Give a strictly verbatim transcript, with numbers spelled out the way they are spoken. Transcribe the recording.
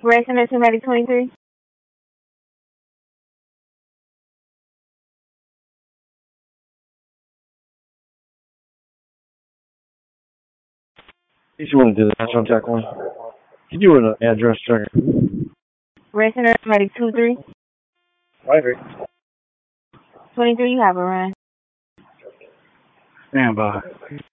Racing at somebody twenty-three. If you want to do the national check one, you do an address check. Racing at somebody two three. Right. twenty-three, you have a run. Stand by.